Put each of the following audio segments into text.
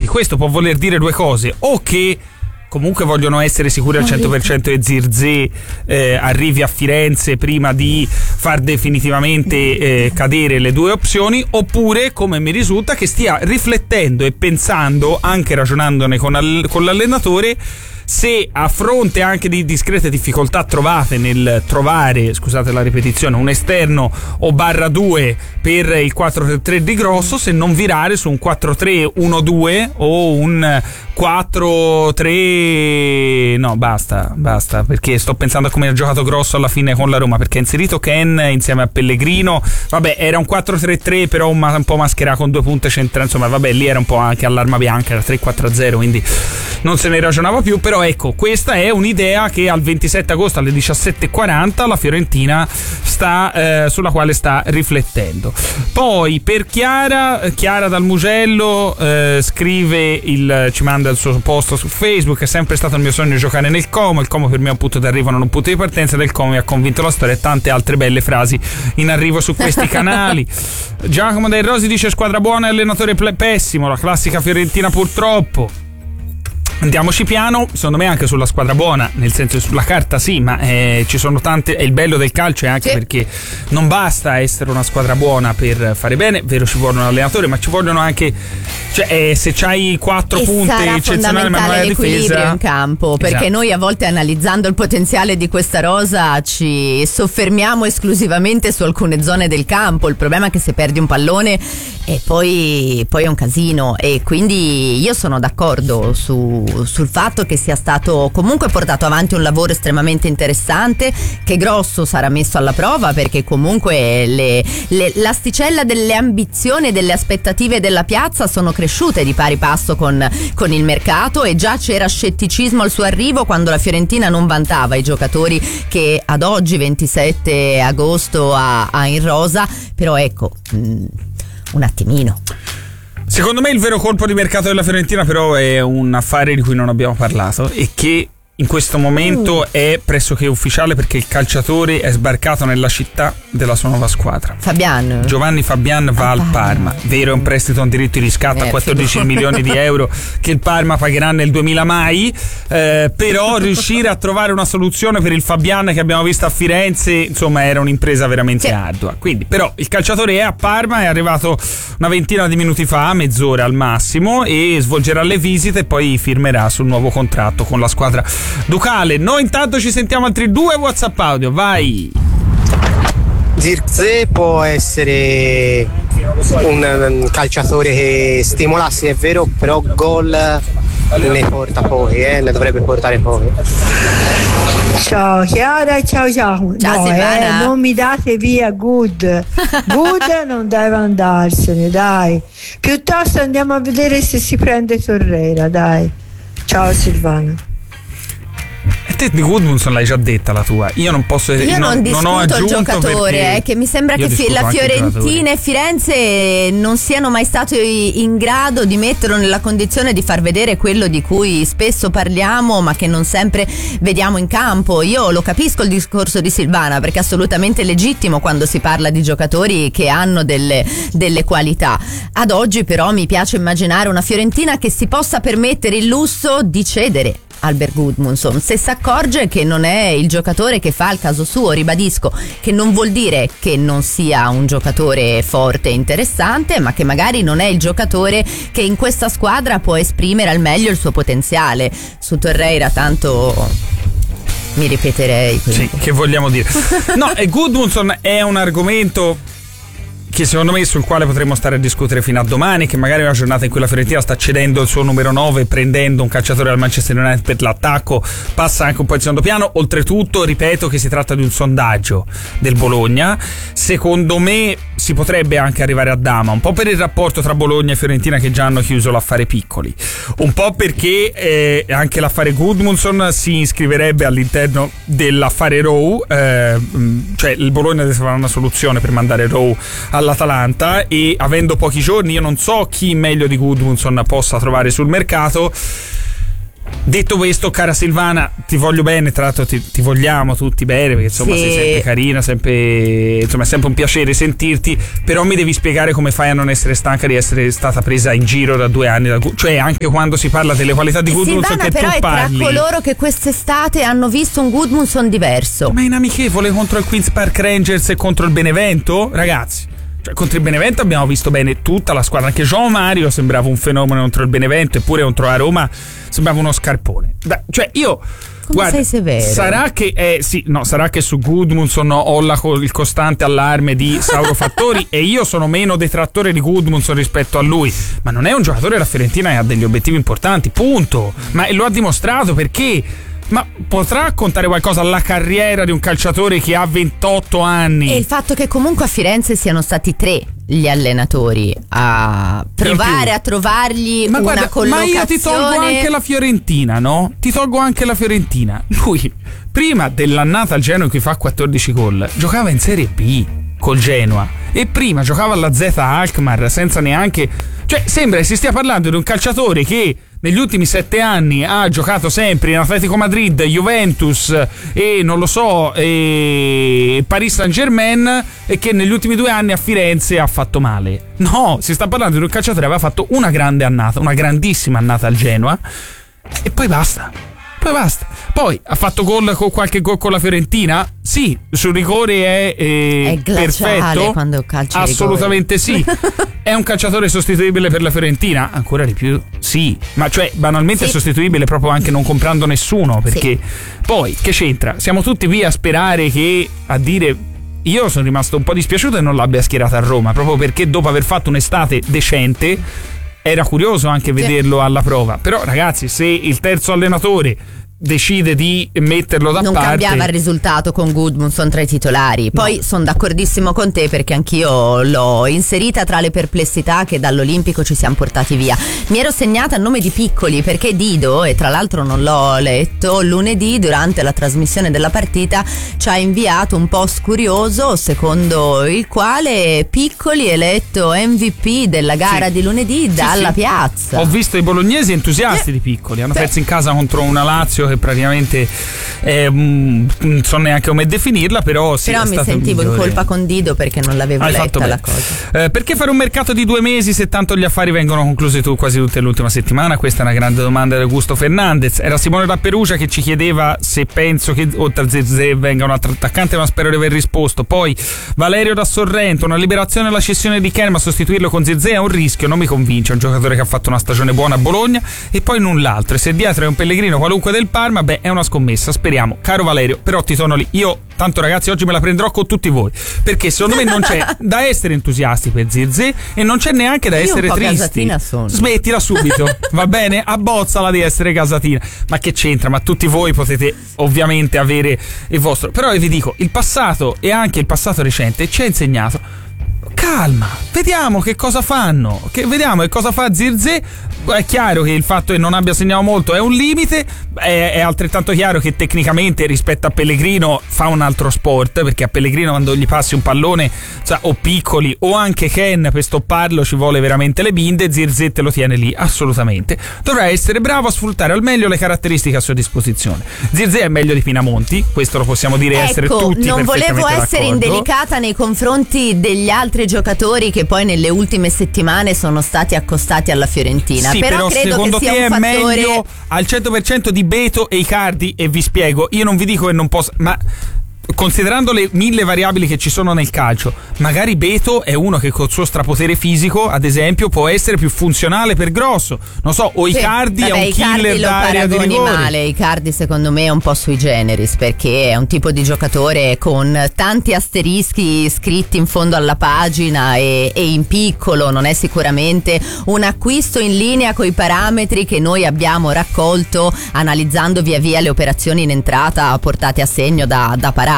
questo può voler dire due cose: o che comunque vogliono essere sicuri al 100% che Zirkzee arrivi a Firenze prima di far definitivamente cadere le due opzioni, oppure, come mi risulta, che stia riflettendo e pensando, anche ragionandone con l'allenatore, se a fronte anche di discrete difficoltà trovate nel trovare, scusate la ripetizione, un esterno o /2 per il 4-3 di Grosso, se non virare su un 4-3-1-2 o un 4-3. No, basta, perché sto pensando a come ha giocato Grosso alla fine con la Roma, perché ha inserito Ken insieme a Pellegrino. Vabbè, era un 4-3-3 però un po' mascherato con due punte centrali, insomma vabbè, lì era un po' anche all'arma bianca, era 3-4-0, quindi non se ne ragionava più. Però ecco, questa è un'idea che al 27 agosto alle 17:40 la Fiorentina sulla quale sta riflettendo. Poi per Chiara dal Mugello scrive, ci manda il suo post su Facebook: è sempre stato il mio sogno giocare nel Como, il Como per me è un punto d'arrivo, non un punto di partenza, del Como mi ha convinto la storia, e tante altre belle frasi in arrivo su questi canali. Giacomo Dai Rosi dice: squadra buona e allenatore pessimo, la classica Fiorentina purtroppo. Andiamoci piano, secondo me anche sulla squadra buona, nel senso sulla carta sì, ma ci sono tante, e il bello del calcio è anche perché non basta essere una squadra buona per fare bene, vero, ci vuole un allenatore, ma ci vogliono anche, cioè se c'hai 4 punti eccezionali ma non hai l'equilibrio in campo, perché esatto. Noi a volte, analizzando il potenziale di questa rosa, ci soffermiamo esclusivamente su alcune zone del campo. Il problema è che se perdi un pallone e poi è un casino, e quindi io sono d'accordo sul fatto che sia stato comunque portato avanti un lavoro estremamente interessante, che Grosso sarà messo alla prova, perché comunque l'asticella delle ambizioni e delle aspettative della piazza sono cresciute di pari passo con il mercato, e già c'era scetticismo al suo arrivo quando la Fiorentina non vantava i giocatori che ad oggi 27 agosto ha in rosa. Però ecco, un attimino. Secondo me il vero colpo di mercato della Fiorentina però è un affare di cui non abbiamo parlato e che in questo momento è pressoché ufficiale, perché il calciatore è sbarcato nella città della sua nuova squadra. Giovanni Fabian va al Parma. Vero, è un prestito a un diritto di riscatto a 14 milioni di euro che il Parma pagherà nel 2000 mai, però riuscire a trovare una soluzione per il Fabian che abbiamo visto a Firenze, insomma, era un'impresa veramente ardua. Quindi però il calciatore è a Parma, è arrivato una ventina di minuti fa, mezz'ora al massimo, e svolgerà le visite e poi firmerà sul nuovo contratto con la squadra ducale. Noi intanto ci sentiamo altri 2 WhatsApp audio, vai. Zirkzee può essere un calciatore che stimola, sì è vero, però gol ne porta poi, ne dovrebbe portare poi. Ciao Chiara e ciao Giacomo. Silvana. Non mi date via Good non deve andarsene, dai, piuttosto andiamo a vedere se si prende Torreira, dai. Ciao Silvana. E te di Gudmundsson l'hai già detta la tua. Io non posso. Io non discuto il giocatore, che mi sembra che la Fiorentina e Firenze non siano mai stati in grado di metterlo nella condizione di far vedere quello di cui spesso parliamo ma che non sempre vediamo in campo. Io lo capisco il discorso di Silvana, perché è assolutamente legittimo quando si parla di giocatori che hanno delle qualità. Ad oggi però mi piace immaginare una Fiorentina che si possa permettere il lusso di cedere Albert Gudmundsson se si accorge che non è il giocatore che fa il caso suo. Ribadisco che non vuol dire che non sia un giocatore forte e interessante, ma che magari non è il giocatore che in questa squadra può esprimere al meglio il suo potenziale. Su Torreira tanto mi ripeterei. Sì, che vogliamo dire? No, Gudmundsson è un argomento che secondo me sul quale potremmo stare a discutere fino a domani, che magari è una giornata in cui la Fiorentina sta cedendo il suo numero 9, prendendo un calciatore al Manchester United per l'attacco, passa anche un po' in secondo piano. Oltretutto ripeto che si tratta di un sondaggio del Bologna. Secondo me si potrebbe anche arrivare a Dama, un po' per il rapporto tra Bologna e Fiorentina che già hanno chiuso l'affare Piccoli, un po' perché anche l'affare Gudmundsson si iscriverebbe all'interno dell'affare Rowe, cioè il Bologna deve trovare una soluzione per mandare Rowe all'Atalanta, e avendo pochi giorni io non so chi meglio di Gudmundsson possa trovare sul mercato. Detto questo, cara Silvana, ti voglio bene, tra l'altro ti vogliamo tutti bene, perché insomma sei sempre carina, sempre, insomma è sempre un piacere sentirti, però mi devi spiegare come fai a non essere stanca di essere stata presa in giro da 2 anni, cioè anche quando si parla delle qualità di Gudmundsson che però tu parli. Però è tra coloro che quest'estate hanno visto un Gudmundsson diverso. Ma in amichevole contro il Queen's Park Rangers e contro il Benevento? Ragazzi, cioè, contro il Benevento abbiamo visto bene tutta la squadra, anche João Mario sembrava un fenomeno contro il Benevento, eppure contro la Roma sembrava uno scarpone. Cioè io guarda, sei severo. Sarà che su Gudmundsson ho il costante allarme di Sauro Fattori e io sono meno detrattore di Gudmundsson rispetto a lui, ma non è un giocatore della Fiorentina che ha degli obiettivi importanti, punto. Ma lo ha dimostrato, perché ma potrà contare qualcosa alla carriera di un calciatore che ha 28 anni? E il fatto che comunque a Firenze siano stati 3 gli allenatori a provare a trovargli una collocazione. Ma io ti tolgo anche la Fiorentina, no? Ti tolgo anche la Fiorentina. Lui, prima dell'annata al Genoa in cui fa 14 gol, giocava in Serie B col Genoa e prima giocava alla Z Alkmaar senza neanche... Cioè sembra che si stia parlando di un calciatore che negli ultimi 7 anni ha giocato sempre in Atletico Madrid, Juventus e non lo so, Paris Saint-Germain, e che negli ultimi 2 anni a Firenze ha fatto male. No, si sta parlando di un calciatore che aveva fatto una grande annata, una grandissima annata al Genoa e poi basta. Poi ha fatto qualche gol con la Fiorentina? Sì, sul rigore è perfetto. Quando calcia assolutamente sì. È un calciatore sostituibile per la Fiorentina? Ancora di più sì. Ma cioè banalmente sì. È sostituibile proprio anche non comprando nessuno, perché poi che c'entra? Siamo tutti qui a sperare a dire... Io sono rimasto un po' dispiaciuto e non l'abbia schierata a Roma, proprio perché dopo aver fatto un'estate decente era curioso anche vederlo alla prova. Però ragazzi, se il terzo allenatore decide di metterlo da parte, non cambiava il risultato con Gudmundsson tra i titolari. Poi sono d'accordissimo con te, perché anch'io l'ho inserita tra le perplessità che dall'Olimpico ci siamo portati via. Mi ero segnata il nome di Piccoli perché Dido, e tra l'altro non l'ho letto, lunedì durante la trasmissione della partita ci ha inviato un post curioso secondo il quale Piccoli è eletto MVP della gara di lunedì dalla piazza. Ho visto i bolognesi entusiasti di Piccoli, hanno perso in casa contro una Lazio che praticamente non so neanche come definirla, però sì, però mi sentivo in colpa con Dido perché non l'avevo letta la cosa. Perché fare un mercato di 2 mesi se tanto gli affari vengono conclusi quasi tutte l'ultima settimana? Questa è una grande domanda da Augusto Fernandez. Era Simone da Perugia che ci chiedeva se penso che oltre a Zirze venga un altro attaccante, ma spero di aver risposto. Poi Valerio da Sorrento: una liberazione e la cessione di Ken, ma sostituirlo con Zirze è un rischio, non mi convince, è un giocatore che ha fatto una stagione buona a Bologna e poi null'altro, e se dietro è un Pellegrino qualunque del Parma, beh, è una scommessa, speriamo. Caro Valerio, però ti sono lì, io tanto ragazzi oggi me la prenderò con tutti voi, perché secondo me non c'è da essere entusiasti per Zirze e non c'è neanche da essere tristi. Smettila subito, va bene? Abbozzala di essere casatina. Ma che c'entra? Ma tutti voi potete ovviamente avere il vostro, però io vi dico, il passato e anche il passato recente ci ha insegnato: calma, vediamo che cosa fanno, vediamo che cosa fa Zirze. È chiaro che il fatto che non abbia segnato molto è un limite, è altrettanto chiaro che tecnicamente rispetto a Pellegrino fa un altro sport, perché a Pellegrino quando gli passi un pallone, cioè, o Piccoli o anche Ken per stopparlo ci vuole veramente le binde, Zirze te lo tiene lì assolutamente. Dovrà essere bravo a sfruttare al meglio le caratteristiche a sua disposizione. Zirze è meglio di Pinamonti, questo lo possiamo dire, essere tutti non volevo essere indelicata nei confronti degli altri giocatori che poi nelle ultime settimane sono stati accostati alla Fiorentina. Sì, però credo secondo che sia te è meglio al 100% di Beto e Icardi, e vi spiego, io non vi dico che non posso, ma considerando le 1000 variabili che ci sono nel calcio, magari Beto è uno che col suo strapotere fisico, ad esempio, può essere più funzionale per grosso, non so, o Icardi è un killer d'area di rigori. Male. Icardi secondo me è un po' sui generis, perché è un tipo di giocatore con tanti asterischi scritti in fondo alla pagina e in piccolo, non è sicuramente un acquisto in linea coi parametri che noi abbiamo raccolto analizzando via via le operazioni in entrata portate a segno da Paratici.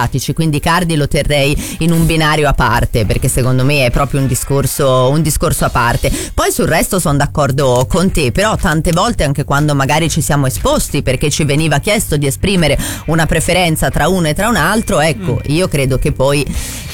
asiatici, quindi Icardi lo terrei in un binario a parte, perché secondo me è proprio un discorso a parte. Poi sul resto sono d'accordo con te, però tante volte anche quando magari ci siamo esposti perché ci veniva chiesto di esprimere una preferenza tra uno e tra un altro, ecco, io credo che poi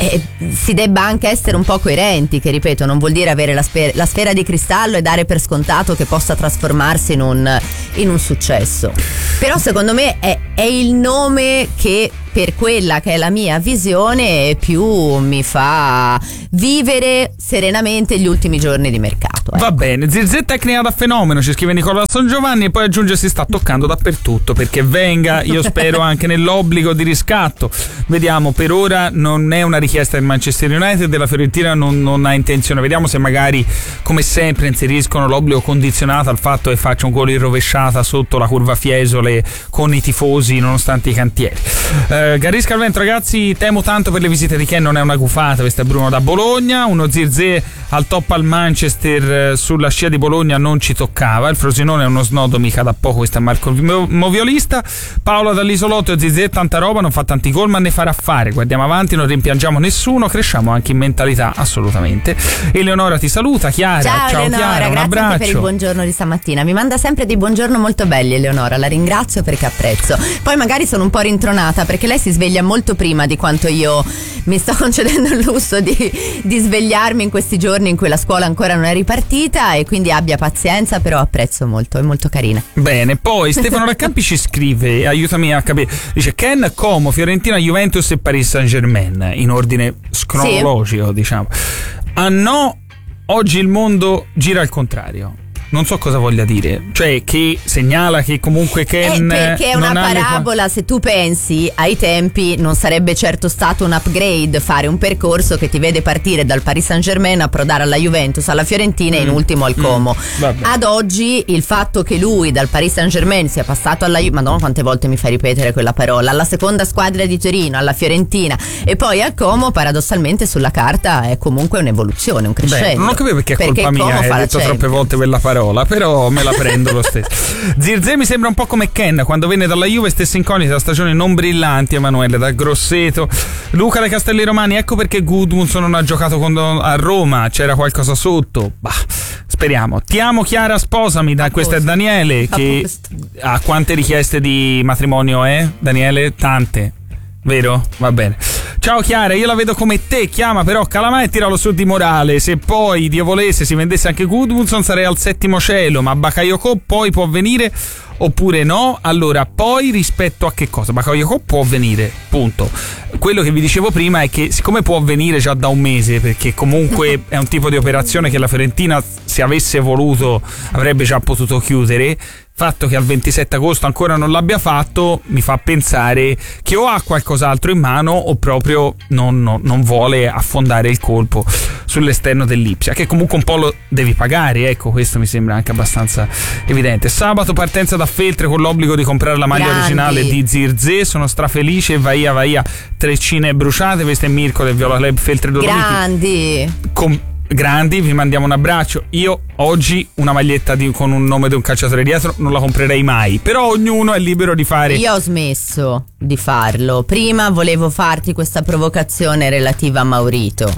si debba anche essere un po' coerenti, che ripeto non vuol dire avere la sfera di cristallo e dare per scontato che possa trasformarsi in un successo. Però secondo me è il nome che, per quella che è la mia visione, più mi fa vivere serenamente gli ultimi giorni di mercato. Va bene, Zirze tecnica da fenomeno, ci scrive Nicola San Giovanni, e poi aggiunge si sta toccando dappertutto perché venga, io spero anche nell'obbligo di riscatto. Vediamo, per ora non è una richiesta del Manchester United, della Fiorentina non ha intenzione, vediamo se magari come sempre inseriscono l'obbligo condizionato al fatto che faccia un gol in rovesciata sotto la curva Fiesole con i tifosi nonostante i cantieri. Garisca al vento, ragazzi, temo tanto per le visite di Ken, non è una gufata, questo è Bruno da Bologna. Uno Zirze al top al Manchester, sulla scia di Bologna non ci toccava, il Frosinone è uno snodo mica da poco, questo è Marco Moviolista. Paola dall'Isolotto, Zirze tanta roba, non fa tanti gol ma ne farà fare, guardiamo avanti, non rimpiangiamo nessuno, cresciamo anche in mentalità, assolutamente. Eleonora ti saluta. Chiara, ciao Eleonora, Chiara, un abbraccio. grazie per il buongiorno di stamattina, mi manda sempre dei buongiorno molto belli Eleonora, la ringrazio perché apprezzo. Poi magari sono un po' rintronata perché lei si sveglia molto prima di quanto io mi sto concedendo il lusso di svegliarmi in questi giorni in cui la scuola ancora non è ripartita, e quindi abbia pazienza, però apprezzo molto, è molto carina. Bene, poi Stefano Raccampi ci scrive, aiutami a capire, dice Ken, Como, Fiorentina, Juventus e Paris Saint-Germain in ordine cronologico, diciamo. Ah no, oggi il mondo gira al contrario. Non so cosa voglia dire, cioè che segnala che comunque Ken perché è una parabola, se tu pensi ai tempi non sarebbe certo stato un upgrade fare un percorso che ti vede partire dal Paris Saint-Germain, approdare alla Juventus, alla Fiorentina e in ultimo al Como. Ad oggi il fatto che lui dal Paris Saint-Germain sia passato alla Madonna quante volte mi fai ripetere quella parola, alla seconda squadra di Torino, alla Fiorentina e poi al Como, paradossalmente sulla carta è comunque un'evoluzione, un crescendo. Non ho capito perché è colpa mia, hai detto troppe volte quella parola, però me la prendo lo stesso. Zirze mi sembra un po' come Ken quando venne dalla Juve, stessa incognita, stagioni non brillanti. Emanuele da Grosseto. Luca dai Castelli Romani, ecco perché Gudmundsson non ha giocato a Roma, c'era qualcosa sotto. Speriamo. Ti amo Chiara, sposami. Questo è Daniele che ha quante richieste di matrimonio Daniele? Tante. Vero? Va bene. Ciao Chiara, io la vedo come te, chiama però Calamai e tiralo su di morale. Se poi Dio volesse si vendesse anche Gudmundsson sarei al settimo cielo, ma Bakayoko poi può venire oppure no? Allora, poi rispetto a che cosa? Bakayoko può venire, punto. Quello che vi dicevo prima è che siccome può venire già da un mese, perché comunque è un tipo di operazione che la Fiorentina, se avesse voluto, avrebbe già potuto chiudere, fatto che al 27 agosto ancora non l'abbia fatto mi fa pensare che o ha qualcos'altro in mano o proprio non vuole affondare il colpo sull'esterno dell'Ipsia, che comunque un po' lo devi pagare, ecco, questo mi sembra anche abbastanza evidente. Sabato partenza da Feltre con l'obbligo di comprare la maglia originale di Zirze, sono strafelice, Vaia treccine bruciate. Questo è Mirko del Viola Club Feltre Dolomiti. Grandi, vi mandiamo un abbraccio. Io oggi una maglietta con un nome di un calciatore dietro non la comprerei mai, però ognuno è libero di fare. Io ho smesso di farlo. Prima volevo farti questa provocazione relativa a Maurito,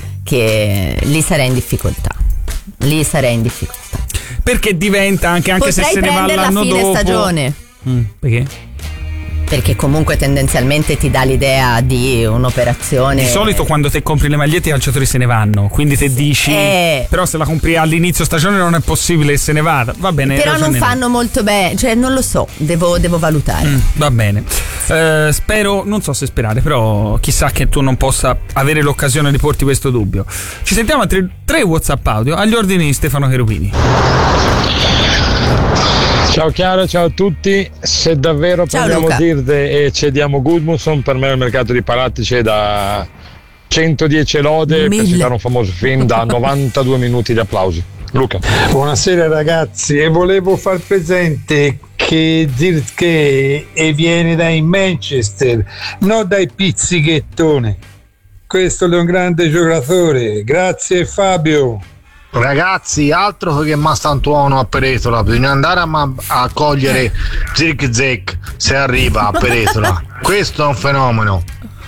che lì sarei in difficoltà. Perché diventa anche potrei se se ne va l'anno dopo. Potrei stagione. Perché? Perché comunque tendenzialmente ti dà l'idea di un'operazione. Di solito quando te compri le magliette i calciatori se ne vanno, quindi te dici però se la compri all'inizio stagione non è possibile che se ne vada. Va bene. Però non fanno molto bene, cioè non lo so, devo valutare. Va bene. Spero, non so se sperare, però chissà che tu non possa avere l'occasione di porti questo dubbio. Ci sentiamo a tre WhatsApp audio agli ordini di Stefano Cherubini. Ciao Chiara, ciao a tutti. Se davvero prendiamo Zirze e cediamo Gudmundsson, per me il mercato di Palatti c'è da 110 lode, per citare un famoso film, da 92 minuti di applausi. Luca. Buonasera ragazzi, e volevo far presente che Zirze viene dai Manchester, non dai pizzichettone. Questo è un grande giocatore. Grazie Fabio. Ragazzi, altro che Mastantuono a Peretola, bisogna andare a cogliere Zirkzek se arriva a Peretola. Questo è un fenomeno.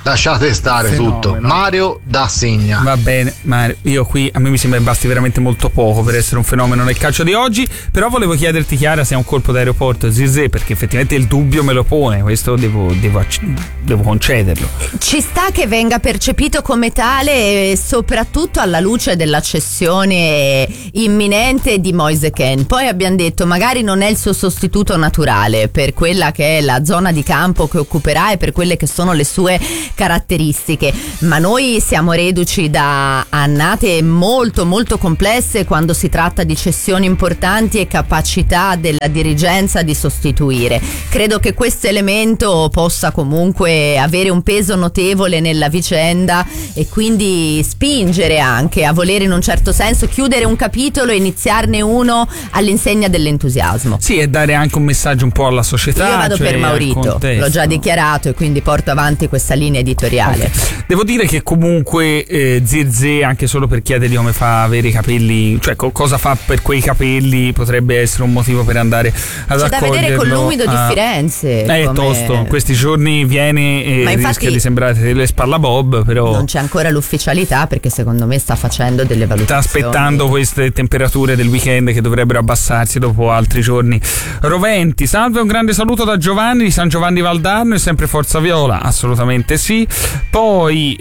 lasciate stare. Fenomeno. Tutto. Mario da Segna. Va bene, Mario, io qui a me mi sembra che basti veramente molto poco per essere un fenomeno nel calcio di oggi, però volevo chiederti, Chiara, se è un colpo d'aeroporto Zirkzee, perché effettivamente il dubbio me lo pone, questo devo concederlo. Ci sta che venga percepito come tale, soprattutto alla luce della cessione imminente di Moise Kean. Poi abbiamo detto magari non è il suo sostituto naturale per quella che è la zona di campo che occuperà e per quelle che sono le sue caratteristiche, ma noi siamo reduci da annate molto molto complesse quando si tratta di cessioni importanti e capacità della dirigenza di sostituire. Credo che questo elemento possa comunque avere un peso notevole nella vicenda e quindi spingere anche a volere in un certo senso chiudere un capitolo e iniziarne uno all'insegna dell'entusiasmo. Sì, e dare anche un messaggio un po' alla società. Io vado per Maurito, l'ho già dichiarato e quindi porto avanti questa linea editoriale. Okay. Devo dire che comunque Zirkzee, anche solo per chiedergli come fa a avere i capelli, cioè cosa fa per quei capelli, potrebbe essere un motivo per andare ad accoglierlo. C'è da vedere con l'umido di Firenze. È tosto, in questi giorni viene e rischia di sembrare le spalla Bob, però non c'è ancora l'ufficialità perché secondo me sta facendo delle valutazioni. Sta aspettando queste temperature del weekend che dovrebbero abbassarsi dopo altri giorni roventi. Salve, un grande saluto da Giovanni di San Giovanni Valdarno e sempre Forza Viola, assolutamente sì. Poi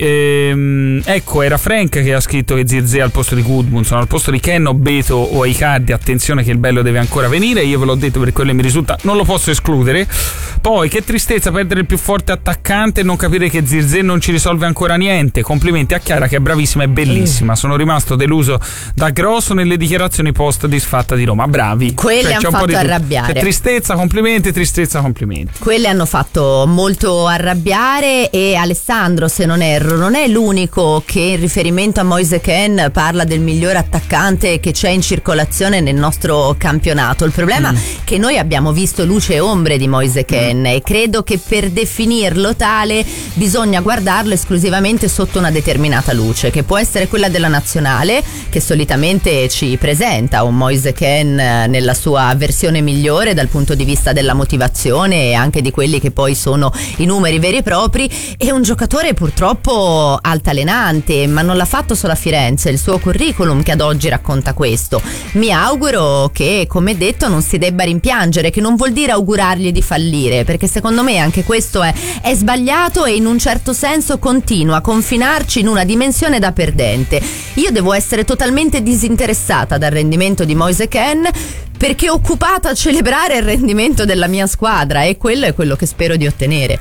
ecco, era Frank che ha scritto che Zirkzee al posto di Gudmundsson, al posto di Kean o Beto o Icardi, attenzione che il bello deve ancora venire, io ve l'ho detto per quello che mi risulta, non lo posso escludere. Poi che tristezza perdere il più forte attaccante e non capire che Zirkzee non ci risolve ancora niente. Complimenti a Chiara che è bravissima e bellissima. Sono rimasto deluso da Grosso nelle dichiarazioni post disfatta di Roma. Bravi, quelle hanno fatto arrabbiare. Cioè, tristezza, complimenti. Quelle hanno fatto molto arrabbiare e Alessandro, se non erro, non è l'unico che in riferimento a Moise Kean parla del miglior attaccante che c'è in circolazione nel nostro campionato. Il problema è che noi abbiamo visto luce e ombre di Moise Kean e credo che per definirlo tale bisogna guardarlo esclusivamente sotto una determinata luce, che può essere quella della nazionale, che solitamente ci presenta un Moise Kean nella sua versione migliore dal punto di vista della motivazione e anche di quelli che poi sono i numeri veri e propri, e un giocatore purtroppo altalenante, ma non l'ha fatto solo a Firenze, il suo curriculum che ad oggi racconta questo. Mi auguro che, come detto, non si debba rimpiangere, che non vuol dire augurargli di fallire, perché secondo me anche questo è sbagliato e in un certo senso continua a confinarci in una dimensione da perdente. Io devo essere totalmente disinteressata dal rendimento di Moise Kean perché occupata a celebrare il rendimento della mia squadra, e quello è quello che spero di ottenere.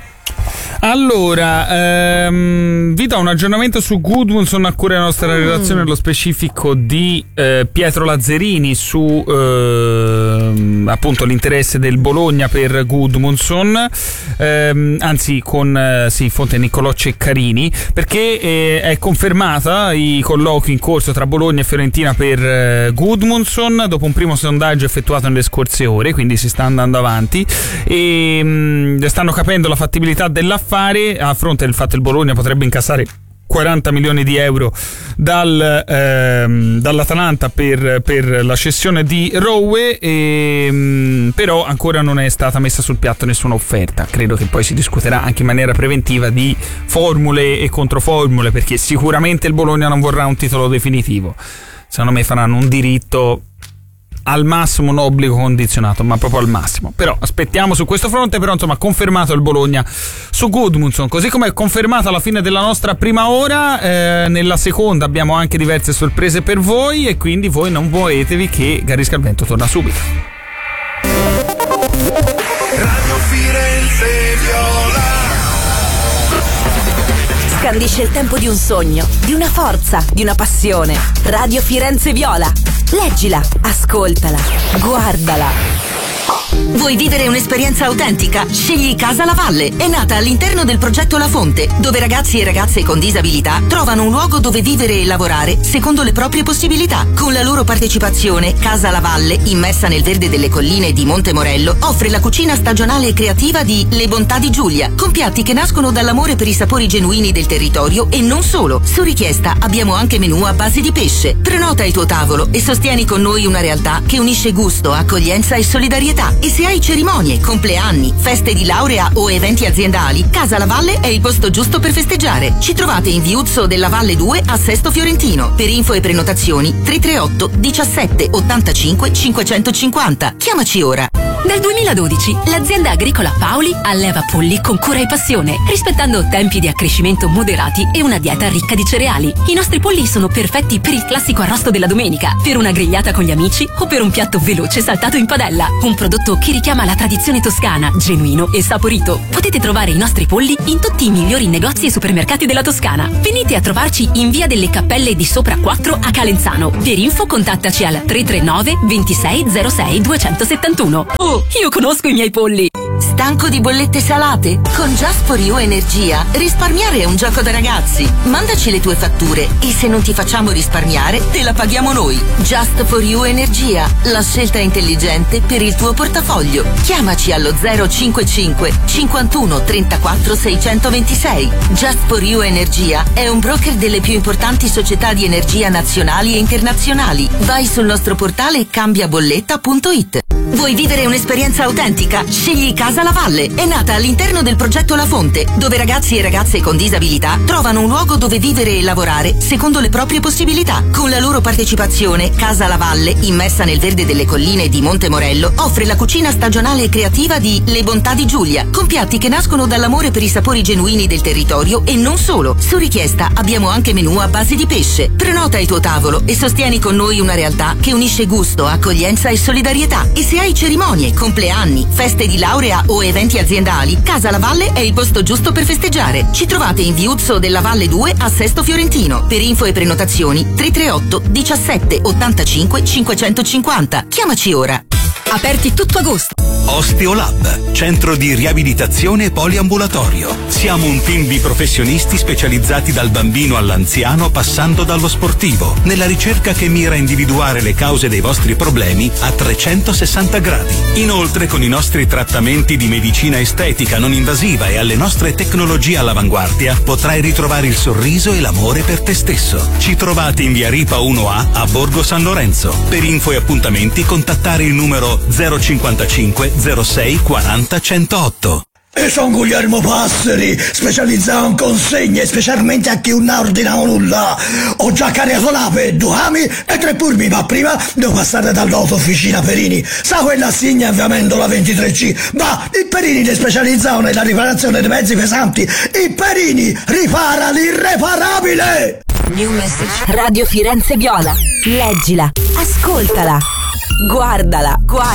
Allora, vi do un aggiornamento su Gudmundsson a cura della nostra relazione, nello specifico di Pietro Lazzerini su appunto l'interesse del Bologna per Gudmundsson, anzi con fonte Niccolò Ceccarini, perché è confermata i colloqui in corso tra Bologna e Fiorentina per Gudmundsson dopo un primo sondaggio effettuato nelle scorse ore, quindi si sta andando avanti e stanno capendo la fattibilità dell'affare, a fronte del fatto che il Bologna potrebbe incassare 40 milioni di euro dall'Atalanta per la cessione di Rowe, però ancora non è stata messa sul piatto nessuna offerta. Credo che poi si discuterà anche in maniera preventiva di formule e controformule, perché sicuramente il Bologna non vorrà un titolo definitivo, secondo me faranno un diritto al massimo, un obbligo condizionato, ma proprio al massimo. Però aspettiamo su questo fronte. Però insomma, confermato il Bologna su Gudmundsson, così come è confermata alla fine della nostra prima ora. Nella seconda abbiamo anche diverse sorprese per voi, e quindi voi non muovetevi che Garisca al Vento torna subito. Radio Firenze Viola scandisce il tempo di un sogno, di una forza, di una passione. Radio Firenze Viola. Leggila, ascoltala, guardala. Vuoi vivere un'esperienza autentica? Scegli Casa La Valle. È nata all'interno del progetto La Fonte, dove ragazzi e ragazze con disabilità trovano un luogo dove vivere e lavorare secondo le proprie possibilità. Con la loro partecipazione, Casa La Valle, immersa nel verde delle colline di Monte Morello, offre la cucina stagionale e creativa di Le Bontà di Giulia, con piatti che nascono dall'amore per i sapori genuini del territorio e non solo. Su richiesta abbiamo anche menù a base di pesce. Prenota il tuo tavolo e sostieni con noi una realtà che unisce gusto, accoglienza e solidarietà. E se hai cerimonie, compleanni, feste di laurea o eventi aziendali, Casa La Valle è il posto giusto per festeggiare. Ci trovate in Viuzzo della Valle 2 a Sesto Fiorentino. Per info e prenotazioni 338 17 85 550. Chiamaci ora. Dal 2012 l'azienda agricola Paoli alleva polli con cura e passione, rispettando tempi di accrescimento moderati e una dieta ricca di cereali. I nostri polli sono perfetti per il classico arrosto della domenica, per una grigliata con gli amici o per un piatto veloce saltato in padella. Un prodotto che richiama la tradizione toscana, genuino e saporito. Potete trovare i nostri polli in tutti i migliori negozi e supermercati della Toscana. Venite a trovarci in via delle Cappelle di Sopra 4 a Calenzano. Per info contattaci al 339 26 06 271. Oh, io conosco i miei polli! Stanco di bollette salate? Con Just for You Energia risparmiare è un gioco da ragazzi. Mandaci le tue fatture e se non ti facciamo risparmiare te la paghiamo noi. Just for You Energia, la scelta intelligente per il tuo portafoglio. Chiamaci allo 055 51 34 626. Just for You Energia è un broker delle più importanti società di energia nazionali e internazionali. Vai sul nostro portale cambiabolletta.it. Vuoi vivere un'esperienza autentica? Scegli Casa La Valle. È nata all'interno del progetto La Fonte, dove ragazzi e ragazze con disabilità trovano un luogo dove vivere e lavorare secondo le proprie possibilità. Con la loro partecipazione, Casa La Valle, immersa nel verde delle colline di Monte Morello, offre la cucina stagionale e creativa di Le Bontà di Giulia, con piatti che nascono dall'amore per i sapori genuini del territorio e non solo. Su richiesta abbiamo anche menù a base di pesce. Prenota il tuo tavolo e sostieni con noi una realtà che unisce gusto, accoglienza e solidarietà. E se hai cerimonie, compleanni, feste di laurea o eventi aziendali, Casa La Valle è il posto giusto per festeggiare. Ci trovate in Viuzzo della Valle 2 a Sesto Fiorentino. Per info e prenotazioni 338 17 85 550. Chiamaci ora. Aperti tutto agosto. Osteolab, centro di riabilitazione poliambulatorio. Siamo un team di professionisti specializzati dal bambino all'anziano passando dallo sportivo, nella ricerca che mira a individuare le cause dei vostri problemi a 360 gradi. Inoltre, con i nostri trattamenti di medicina estetica non invasiva e alle nostre tecnologie all'avanguardia, potrai ritrovare il sorriso e l'amore per te stesso. Ci trovate in via Ripa 1A a Borgo San Lorenzo. Per info e appuntamenti contattare il numero 055 06 40 108. E sono Guglielmo Passeri, specializzato in consegne, specialmente a chi non ordina nulla. Ho già caricato l'ape, 2 ami e 3 purmi, ma prima devo passare dall'autofficina Perini. Sa quella assegna ovviamente la 23C, ma i Perini ne specializzano nella riparazione dei mezzi pesanti. I Perini ripara l'irreparabile! New message. Radio Firenze Viola. Leggila, ascoltala, guardala.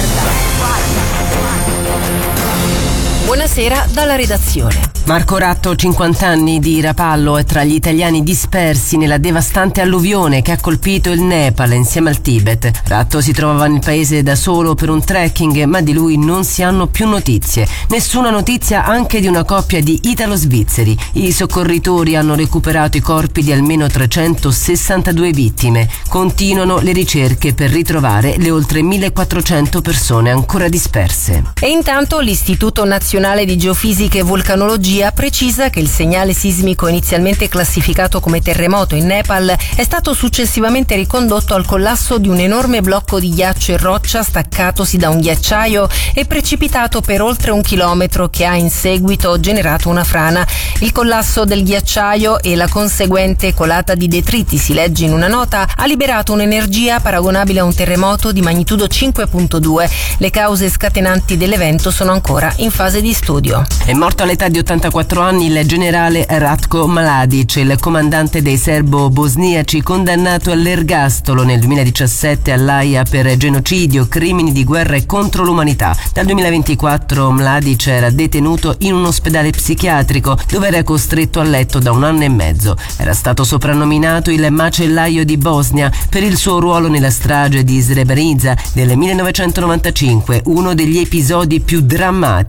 Buonasera dalla redazione. Marco Ratto, 50 anni, di Rapallo, è tra gli italiani dispersi nella devastante alluvione che ha colpito il Nepal insieme al Tibet. Ratto si trovava nel paese da solo per un trekking, ma di lui non si hanno più notizie. Nessuna notizia anche di una coppia di italo-svizzeri. I soccorritori hanno recuperato i corpi di almeno 362 vittime. Continuano le ricerche per ritrovare le oltre 1400 persone ancora disperse. E intanto l'Istituto Nazionale di Geofisica e Vulcanologia precisa che il segnale sismico inizialmente classificato come terremoto in Nepal è stato successivamente ricondotto al collasso di un enorme blocco di ghiaccio e roccia staccatosi da un ghiacciaio e precipitato per oltre 1 chilometro, che ha in seguito generato una frana. Il collasso del ghiacciaio e la conseguente colata di detriti, si legge in una nota, ha liberato un'energia paragonabile a un terremoto di magnitudo 5.2. Le cause scatenanti dell'evento sono ancora in fase di studio. È morto all'età di 84 anni il generale Ratko Mladic, il comandante dei serbo-bosniaci condannato all'ergastolo nel 2017 all'Aia per genocidio, crimini di guerra e contro l'umanità. Dal 2024 Mladic era detenuto in un ospedale psichiatrico dove era costretto a letto da 1 anno e mezzo. Era stato soprannominato il macellaio di Bosnia per il suo ruolo nella strage di Srebrenica del 1995, uno degli episodi più drammatici durante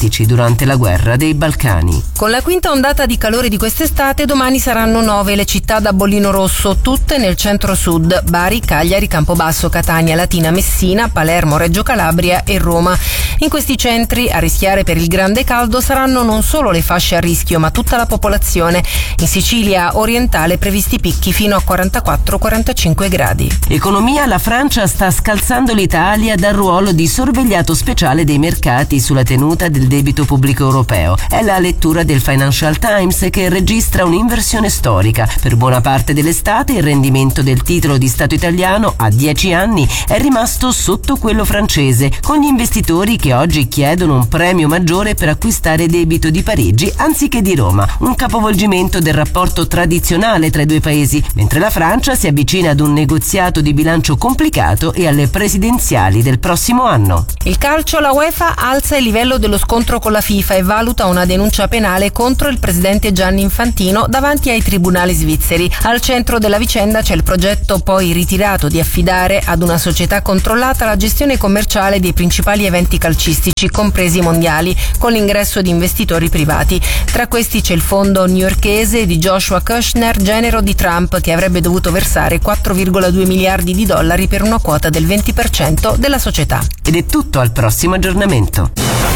durante la guerra dei Balcani. Con la quinta ondata di calore di quest'estate, domani saranno 9 le città da bollino rosso, tutte nel centro-sud: Bari, Cagliari, Campobasso, Catania, Latina, Messina, Palermo, Reggio Calabria e Roma. In questi centri a rischiare per il grande caldo saranno non solo le fasce a rischio, ma tutta la popolazione. In Sicilia orientale previsti picchi fino a 44-45 gradi. Economia: la Francia sta scalzando l'Italia dal ruolo di sorvegliato speciale dei mercati sulla tenuta del debito pubblico europeo. È la lettura del Financial Times, che registra un'inversione storica. Per buona parte dell'estate il rendimento del titolo di Stato italiano a 10 anni è rimasto sotto quello francese, con gli investitori che oggi chiedono un premio maggiore per acquistare debito di Parigi anziché di Roma, un capovolgimento del rapporto tradizionale tra i due paesi, mentre la Francia si avvicina ad un negoziato di bilancio complicato e alle presidenziali del prossimo anno. Il calcio: la UEFA alza il livello dello scontro con la FIFA e valuta una denuncia penale contro il presidente Gianni Infantino davanti ai tribunali svizzeri. Al centro della vicenda c'è il progetto, poi ritirato, di affidare ad una società controllata la gestione commerciale dei principali eventi calcistici, compresi i mondiali, con l'ingresso di investitori privati. Tra questi c'è il fondo newyorkese di Joshua Kushner, genero di Trump, che avrebbe dovuto versare 4,2 miliardi di dollari per una quota del 20% della società. Ed è tutto, al prossimo aggiornamento.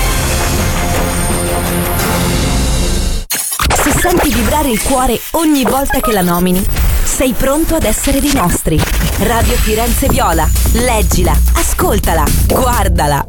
Se senti vibrare il cuore ogni volta che la nomini, sei pronto ad essere dei nostri. Radio Firenze Viola. Leggila, ascoltala, guardala.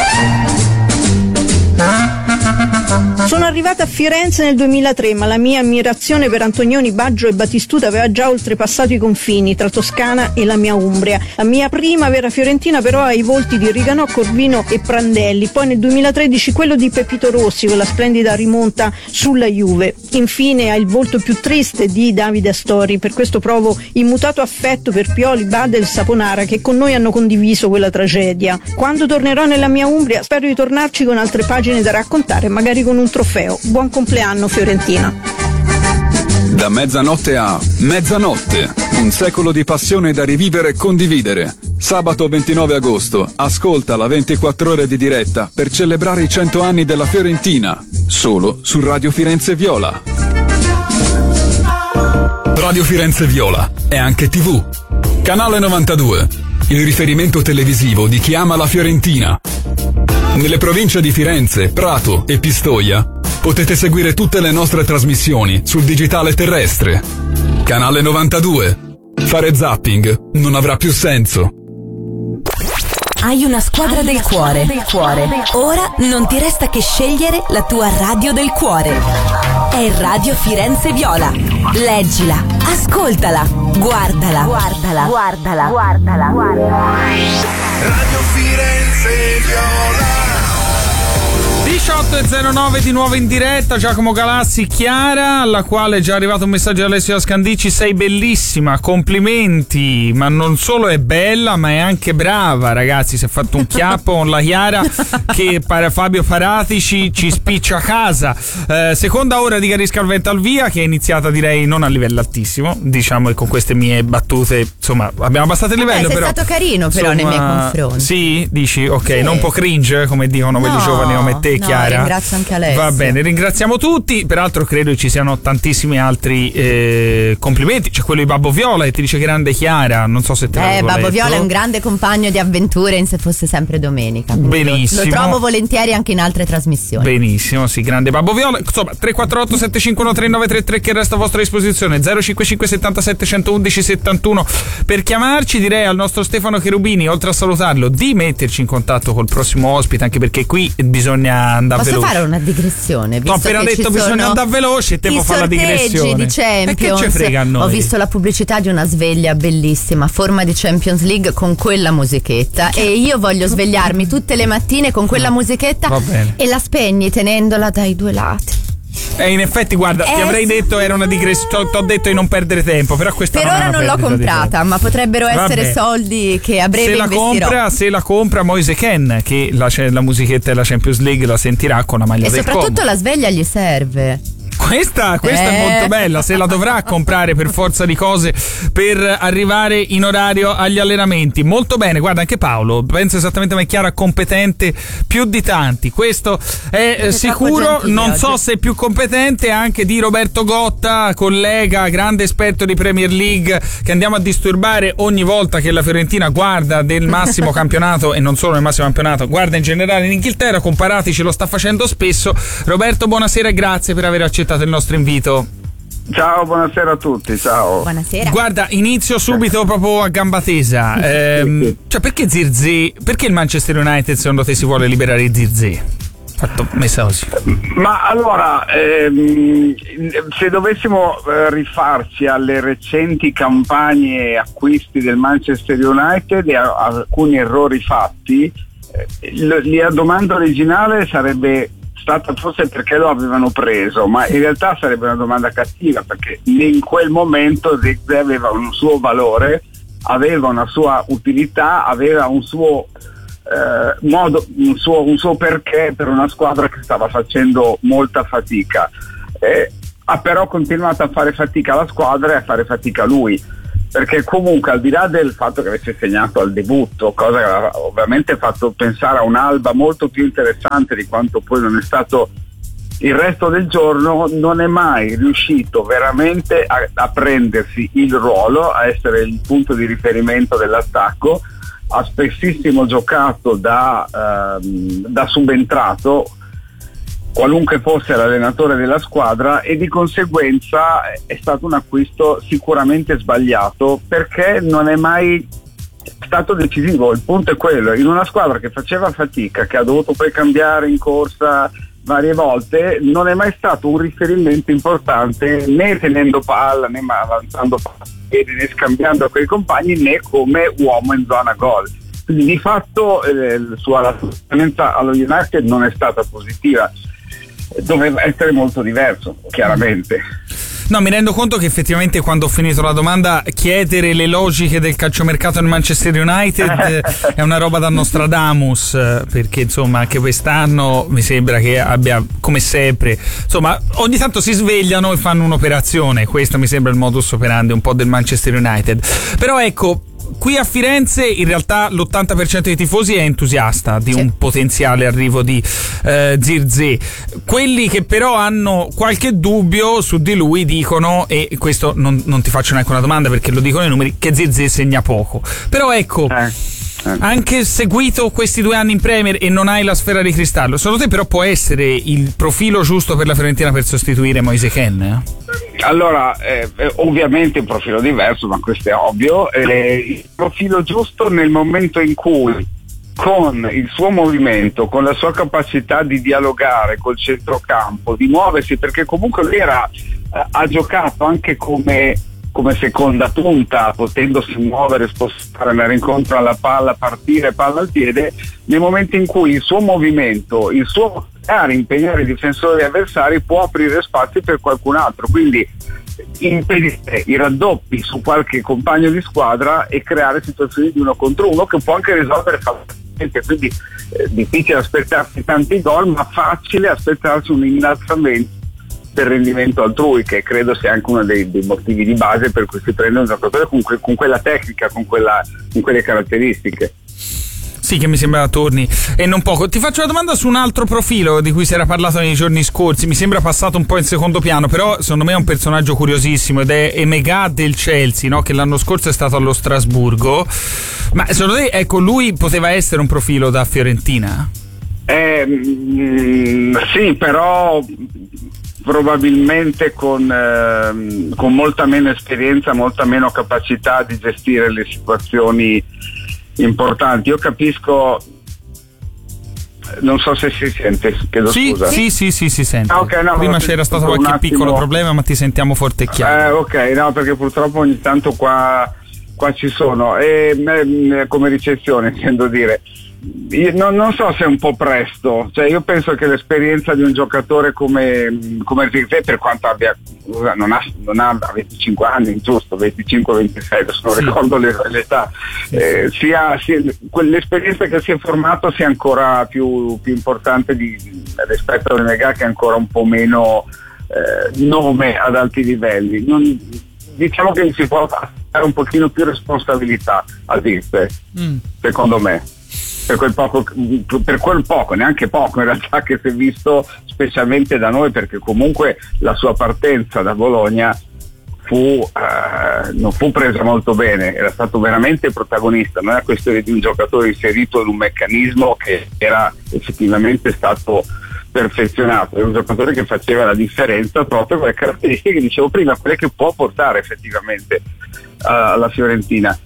Sono arrivata a Firenze nel 2003, ma la mia ammirazione per Antonioni, Baggio e Battistuta aveva già oltrepassato i confini tra Toscana e la mia Umbria. La mia prima vera fiorentina però ha i volti di Riganò, Corvino e Prandelli, poi nel 2013 quello di Pepito Rossi con la splendida rimonta sulla Juve. Infine ha il volto più triste di Davide Astori, per questo provo immutato affetto per Pioli, Badel, Saponara, che con noi hanno condiviso quella tragedia. Quando tornerò nella mia Umbria spero di tornarci con altre pagine da raccontare, magari con un trofeo. Buon compleanno Fiorentina. Da mezzanotte a mezzanotte, un secolo di passione da rivivere e condividere. Sabato 29 agosto, ascolta la 24 ore di diretta per celebrare i 100 anni della Fiorentina, solo su Radio Firenze Viola. Radio Firenze Viola è anche TV. Canale 92, il riferimento televisivo di chi ama la Fiorentina. Nelle province di Firenze, Prato e Pistoia potete seguire tutte le nostre trasmissioni sul digitale terrestre. Canale 92. Fare zapping non avrà più senso. Hai una squadra del cuore. Ora non ti resta che scegliere la tua radio del cuore. È Radio Firenze Viola. Leggila, ascoltala, guardala. Radio Firenze Viola. 18.09 di nuovo in diretta. Giacomo Galassi, Chiara, alla quale è già arrivato un messaggio da Alessio Ascandici: sei bellissima, complimenti. Ma non solo è bella, ma è anche brava, ragazzi. Si è fatto un chiappo con la Chiara che Fabio Paratici ci spiccia a casa. Seconda ora di Carisca al Vento al Via, che è iniziata direi non a livello altissimo, diciamo, e con queste mie battute insomma abbiamo abbassato il livello. Sei però stato carino però nei miei confronti. Sì, dici, ok, sì. Non un po' cringe come dicono quelli giovani come te, Chiara. No, ringrazio anche Alessio. Va bene, ringraziamo tutti. Peraltro credo ci siano tantissimi altri complimenti. C'è quello di Babbo Viola che ti dice grande Chiara. Non so se te l'avevo Babbo letto. Viola è un grande compagno di avventure in Se fosse sempre domenica. Benissimo. Lo trovo volentieri anche in altre trasmissioni. Benissimo, sì, grande Babbo Viola. Insomma, 348 751 3933 che resta a vostra disposizione. 055 77 111 71 per chiamarci. Direi al nostro Stefano Cherubini, oltre a salutarlo, di metterci in contatto col prossimo ospite, anche perché qui bisogna andare veloce. Posso fare una digressione? Ho appena detto bisogna andare veloce e te può fare la digressione. Di Champions. E che ce frega a noi? Ho visto la pubblicità di una sveglia bellissima, a forma di Champions League, con quella musichetta, e io voglio svegliarmi tutte le mattine con quella musichetta e la spegni tenendola dai due lati. E in effetti, guarda, ti avrei detto era una digressione, ti ho detto di non perdere tempo, però questa per ora non l'ho comprata, ma potrebbero essere soldi che a breve investirò. Se la compra Moise Ken, che la musichetta della Champions League la sentirà con la maglia del e soprattutto Como. la sveglia gli serve. Questa è molto bella, se la dovrà comprare per forza di cose per arrivare in orario agli allenamenti. Molto bene, guarda, anche Paolo penso esattamente come Chiara, competente più di tanti, questo è sicuro. Non so se è più competente anche di Roberto Gotta, collega, grande esperto di Premier League, che andiamo a disturbare ogni volta che la Fiorentina guarda del massimo campionato, e non solo nel massimo campionato, guarda in generale in Inghilterra. Comparati ce lo sta facendo spesso. Roberto, buonasera e grazie per aver accettato il nostro invito. Ciao, buonasera a tutti, ciao. Buonasera. Guarda, inizio subito proprio a gamba tesa. Cioè, perché Zirkzee? Perché il Manchester United secondo te si vuole liberare di Zirkzee? Messa così. Ma allora, se dovessimo rifarci alle recenti campagne acquisti del Manchester United e a alcuni errori fatti, la domanda originale sarebbe stata forse perché lo avevano preso, ma in realtà sarebbe una domanda cattiva, perché in quel momento Zirkzee aveva un suo valore, aveva una sua utilità, aveva un suo modo, un suo perché per una squadra che stava facendo molta fatica. Ha però continuato a fare fatica la squadra e a fare fatica lui, perché comunque, al di là del fatto che avesse segnato al debutto, cosa che ha ovviamente fatto pensare a un'Alba molto più interessante di quanto poi non è stato il resto del giorno, non è mai riuscito veramente a prendersi il ruolo, a essere il punto di riferimento dell'attacco. Ha spessissimo giocato da subentrato, qualunque fosse l'allenatore della squadra, e di conseguenza è stato un acquisto sicuramente sbagliato, perché non è mai stato decisivo. Il punto è quello: in una squadra che faceva fatica, che ha dovuto poi cambiare in corsa varie volte, non è mai stato un riferimento importante, né tenendo palla, né avanzando palla, né scambiando con i compagni, né come uomo in zona gol. Quindi di fatto la sua esperienza allo United non è stata positiva, doveva essere molto diverso, chiaramente. No, mi rendo conto che effettivamente quando ho finito la domanda, chiedere le logiche del calciomercato nel Manchester United è una roba da Nostradamus, perché insomma anche quest'anno mi sembra che abbia, come sempre, insomma ogni tanto si svegliano e fanno un'operazione. Questo mi sembra il modus operandi un po' del Manchester United. Però ecco, qui a Firenze in realtà l'80% dei tifosi è entusiasta di un potenziale arrivo di Zirkzee. Quelli che però hanno qualche dubbio su di lui dicono, e questo non ti faccio neanche una domanda perché lo dicono i numeri, che Zirkzee segna poco. Però ecco, anche seguito questi 2 anni in Premier e non hai la sfera di cristallo, secondo te però può essere il profilo giusto per la Fiorentina per sostituire Moise Kean? Allora, ovviamente un profilo diverso, ma questo è ovvio. Il profilo giusto nel momento in cui, con il suo movimento, con la sua capacità di dialogare col centrocampo, di muoversi, perché comunque lui ha giocato anche come seconda punta, potendosi muovere, spostare, andare incontro alla palla, partire palla al piede, nel momento in cui il suo movimento, il suo impegnare i difensori avversari può aprire spazi per qualcun altro, quindi impedire i raddoppi su qualche compagno di squadra e creare situazioni di 1 contro 1 che può anche risolvere facilmente. Quindi difficile aspettarsi tanti gol, ma facile aspettarsi un innalzamento del rendimento altrui, che credo sia anche uno dei motivi di base per cui si prende un giocatore con quella tecnica, con quelle caratteristiche. Sì, che mi sembra torni e non poco. Ti faccio una domanda su un altro profilo di cui si era parlato nei giorni scorsi, mi sembra passato un po' in secondo piano, però secondo me è un personaggio curiosissimo, ed è Emega del Chelsea, no? Che l'anno scorso è stato allo Strasburgo. Ma secondo te, ecco, lui poteva essere un profilo da Fiorentina? Sì, però probabilmente con molta meno esperienza, molta meno capacità di gestire le situazioni importanti. Io capisco, non so se si sente, chiedo scusa. Sì, si sente. Okay, no, prima c'era stato qualche piccolo problema, ma ti sentiamo forte e chiaro. Ok, no, perché purtroppo ogni tanto qua ci sono, come ricezione, intendo dire. Io non so se è un po' presto, cioè io penso che l'esperienza di un giocatore come Zirkzee, per quanto abbia non ha 25 anni, giusto, 25-26, adesso non ricordo l'età, sia l'esperienza che si è formato sia ancora più importante rispetto a Emega, che è ancora un po' meno nome ad alti livelli. Diciamo che si può dare un pochino più responsabilità a Zirze, secondo me, per quel poco, neanche poco in realtà, che si è visto specialmente da noi, perché comunque la sua partenza da Bologna non fu presa molto bene, era stato veramente protagonista, non è questione di un giocatore inserito in un meccanismo che era effettivamente stato perfezionato, è un giocatore che faceva la differenza proprio con le caratteristiche che dicevo prima, quelle che può portare effettivamente alla Fiorentina.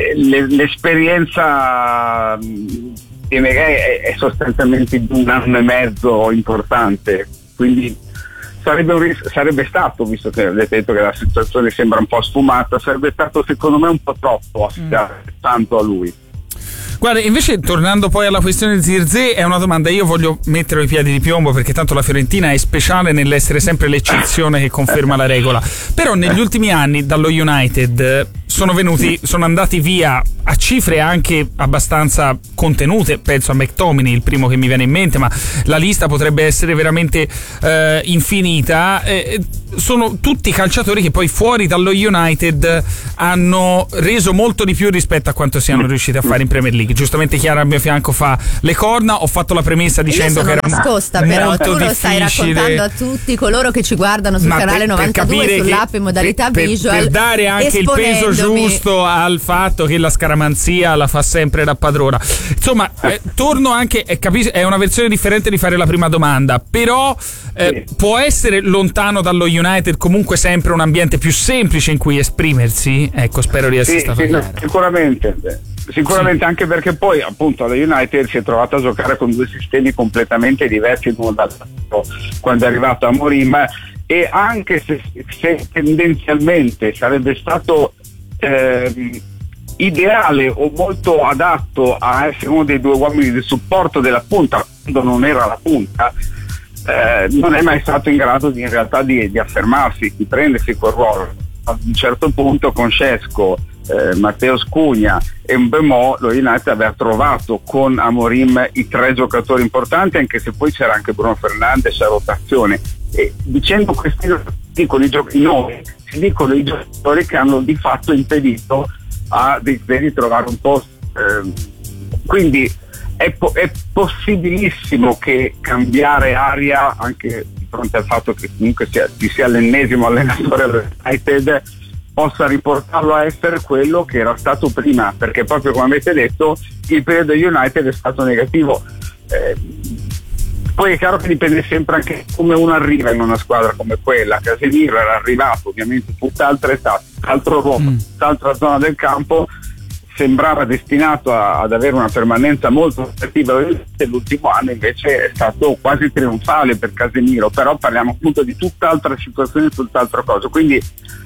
L'esperienza di Megay è sostanzialmente di un anno e mezzo importante, quindi sarebbe stato, visto che avete detto che la situazione sembra un po' sfumata, sarebbe stato secondo me un po' troppo affidare tanto a lui. Guarda, invece tornando poi alla questione Zirze, è una domanda, io voglio mettere i piedi di piombo perché tanto la Fiorentina è speciale nell'essere sempre l'eccezione che conferma la regola, però negli ultimi anni dallo United sono andati via a cifre anche abbastanza contenute, penso a McTominay, il primo che mi viene in mente, ma la lista potrebbe essere veramente infinita. Sono tutti calciatori che poi fuori dallo United hanno reso molto di più rispetto a quanto siano riusciti a fare in Premier League. Giustamente Chiara al mio fianco fa le corna, ho fatto la premessa dicendo che era nascosta, però tu lo stai raccontando a tutti coloro che ci guardano sul canale 92 sull'app in modalità visual, per dare anche il peso giusto al fatto che la scaramanzia la fa sempre da padrona. Insomma, torno anche, capisco, è una versione differente di fare la prima domanda, però può essere lontano dallo United comunque sempre un ambiente più semplice in cui esprimersi? Ecco, spero di essere stato chiaro. Sicuramente, anche perché poi appunto alla United si è trovato a giocare con due sistemi completamente diversi l'uno dall'altro quando è arrivato a Amorim, e anche se tendenzialmente sarebbe stato ideale o molto adatto a essere uno dei due uomini di supporto della punta quando non era la punta, non è mai stato in grado in realtà di affermarsi, di prendersi quel ruolo. A un certo punto con Šeško, Matteo Scugna e Mbemo, lo United aveva trovato con Amorim i tre giocatori importanti, anche se poi c'era anche Bruno Fernandes a rotazione, e dicendo questi dicono i nomi, si dicono i giocatori che hanno di fatto impedito a di trovare un posto, quindi è possibilissimo che cambiare aria, anche di fronte al fatto che comunque ci sia l'ennesimo allenatore all'United, possa riportarlo a essere quello che era stato prima, perché proprio come avete detto il periodo United è stato negativo. Poi è chiaro che dipende sempre anche come uno arriva in una squadra come quella. Casemiro era arrivato ovviamente tutt'altra età, tutt'altro ruolo, tutt'altra zona del campo, sembrava destinato ad avere una permanenza molto attiva. L'ultimo anno invece è stato quasi trionfale per Casemiro, però parliamo appunto di tutt'altra situazione, tutt'altra cosa, quindi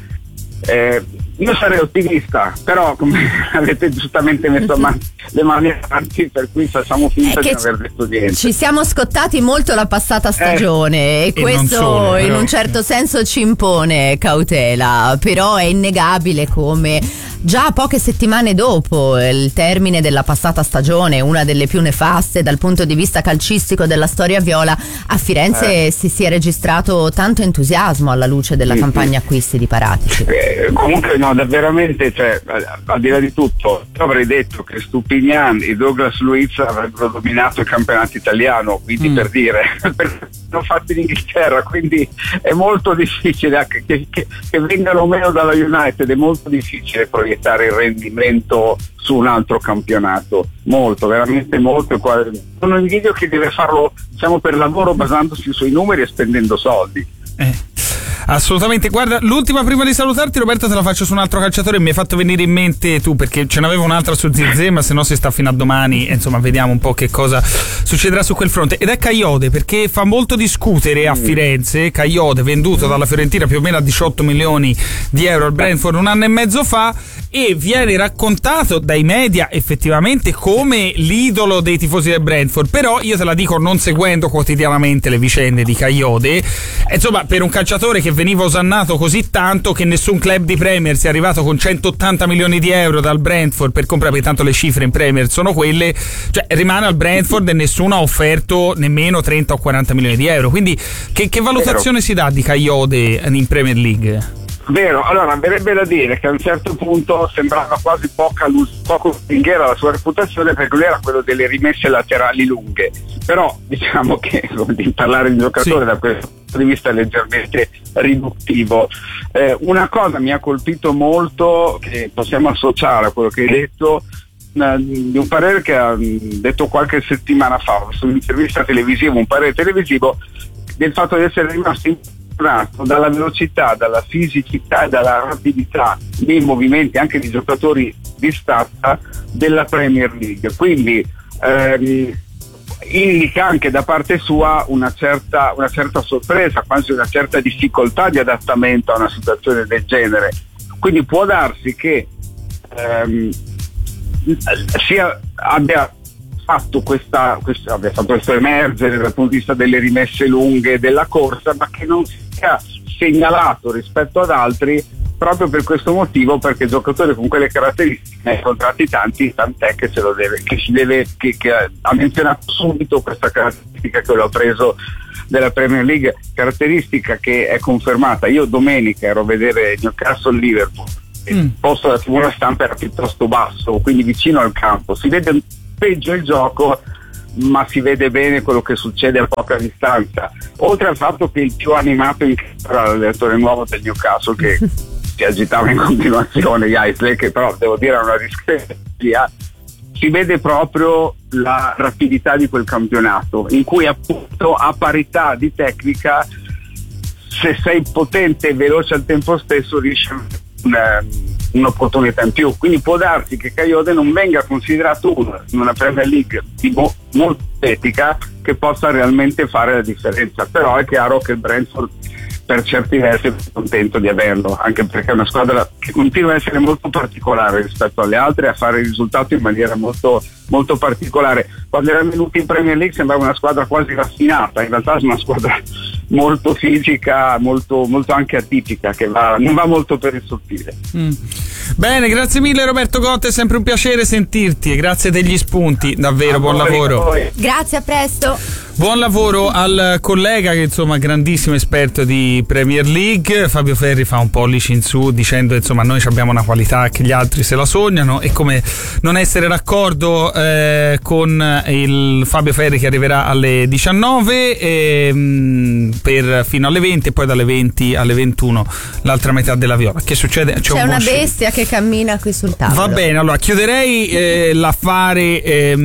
io sarei ottimista, però come avete giustamente messo le mani avanti, per cui facciamo finta di non aver detto niente. Ci siamo scottati molto la passata stagione e questo solo, in un certo senso ci impone cautela, però è innegabile come già poche settimane dopo il termine della passata stagione, una delle più nefaste dal punto di vista calcistico della storia viola, a Firenze si sia registrato tanto entusiasmo alla luce della campagna acquisti di Paratici. Comunque no, veramente, cioè, al di là di tutto, io avrei detto che Stupignan e Douglas Luiz avrebbero dominato il campionato italiano, quindi per dire, l'hanno fatto in Inghilterra, quindi è molto difficile che vengano meno dalla United, è molto difficile proiettare il rendimento su un altro campionato, molto, veramente molto. Sono invidio che deve farlo, diciamo, per lavoro, basandosi sui numeri e spendendo soldi. Assolutamente. Guarda, l'ultima prima di salutarti, Roberto, te la faccio su un altro calciatore. Mi hai fatto venire in mente tu, perché ce n'avevo un'altra su Zirze, ma se no si sta fino a domani, insomma vediamo un po' che cosa succederà su quel fronte. Ed è Kayode, perché fa molto discutere a Firenze. Kayode, venduto dalla Fiorentina più o meno a 18 milioni di euro al Brentford un anno e mezzo fa, e viene raccontato dai media effettivamente come l'idolo dei tifosi del Brentford. Però io te la dico, non seguendo quotidianamente le vicende di Kayode, insomma, per un calciatore che veniva osannato così tanto che nessun club di Premier sia arrivato con 180 milioni di euro dal Brentford per comprare, perché tanto le cifre in Premier sono quelle, cioè rimane al Brentford e nessuno ha offerto nemmeno 30 o 40 milioni di euro. Quindi che valutazione si dà di Kayode in Premier League? Vero, allora verrebbe da dire che a un certo punto sembrava quasi poco lusinghiera la sua reputazione, perché lui era quello delle rimesse laterali lunghe, però diciamo che di parlare di giocatore da questo punto di vista è leggermente riduttivo. Una cosa mi ha colpito molto, che possiamo associare a quello che hai detto, di un parere che ha detto qualche settimana fa su un'intervista televisiva, un parere televisivo, del fatto di essere rimasto dalla velocità, dalla fisicità e dalla rapidità dei movimenti anche di giocatori di stazza della Premier League. Quindi indica anche da parte sua una certa sorpresa, quasi una certa difficoltà di adattamento a una situazione del genere. Quindi può darsi che abbia fatto questo emergere dal punto di vista delle rimesse lunghe della corsa, ma che non sia segnalato rispetto ad altri proprio per questo motivo, perché giocatori con quelle caratteristiche ne ha incontrati tanti, tant'è che ha menzionato subito questa caratteristica che l'ho preso della Premier League, caratteristica che è confermata. Io domenica ero a vedere Newcastle-Liverpool, il posto della tribuna stampa era piuttosto basso, quindi vicino al campo, si vede peggio il gioco ma si vede bene quello che succede a poca distanza, oltre al fatto che il più animato in campo era l'allenatore nuovo del Newcastle, che si agitava in continuazione, Isley, che però devo dire era una discrepanza. Si vede proprio la rapidità di quel campionato, in cui appunto a parità di tecnica, se sei potente e veloce al tempo stesso, riesci a un'opportunità in più. Quindi può darsi che Kayode non venga considerato in una Premier League molto etica che possa realmente fare la differenza, però è chiaro che il Brentford per certi versi è contento di averlo, anche perché è una squadra che continua a essere molto particolare rispetto alle altre, a fare risultati in maniera molto, molto particolare. Quando era venuto in Premier League sembrava una squadra quasi raffinata, in realtà è una squadra molto fisica, molto, molto anche atipica, che non va molto per il sottile. Bene, grazie mille Roberto Gotte, è sempre un piacere sentirti e grazie degli spunti, davvero buon lavoro. Grazie, a presto. Buon lavoro al collega che insomma grandissimo esperto di Premier League. Fabio Ferri fa un pollice in su dicendo insomma noi abbiamo una qualità che gli altri se la sognano, e come non essere d'accordo con il Fabio Ferri che arriverà alle 19 fino alle 20 e poi dalle 20 alle 21 l'altra metà della Viola. Che succede? C'è una bestia che cammina qui sul tavolo. Va bene, allora chiuderei l'affare,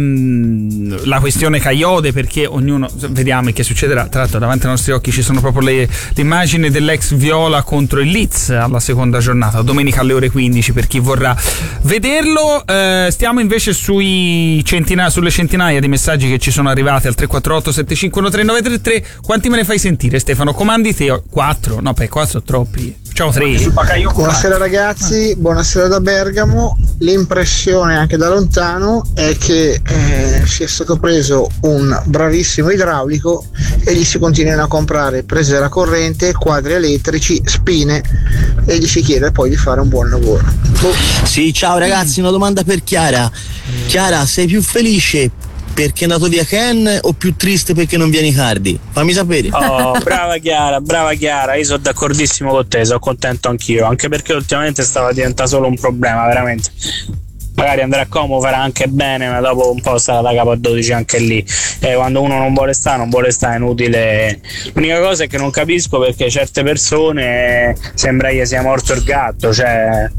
la questione Kayode, perché ognuno vediamo che succederà. Tra l'altro davanti ai nostri occhi ci sono proprio l'immagine dell'ex Viola contro il Leeds alla seconda giornata, domenica alle ore 15 per chi vorrà vederlo. Stiamo invece sulle centinaia di messaggi che ci sono arrivati al 348 751 3933. Quanti me ne fai sentire, Stefano? Comandi te? 4? No, 4 troppi. Ciao 3. Buonasera ragazzi, buonasera da Bergamo. L'impressione anche da lontano è che sia stato preso un bravissimo idraulico e gli si continuano a comprare prese della corrente, quadri elettrici, spine, e gli si chiede poi di fare un buon lavoro. Sì, ciao ragazzi, una domanda per Chiara. Chiara, sei più felice perché è andato via Ken o più triste perché non viene Icardi? Fammi sapere. Oh, brava Chiara, io sono d'accordissimo con te, sono contento anch'io, anche perché ultimamente stava diventando solo un problema, veramente. Magari andrà a Como, farà anche bene, ma dopo un po' sarà da capo a 12 anche lì. Quando uno non vuole stare, è inutile. L'unica cosa è che non capisco perché certe persone sembra che sia morto il gatto, cioè